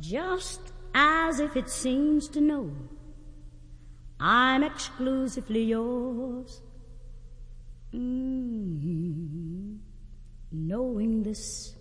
just as if it seems to know I'm exclusively yours. Knowing this,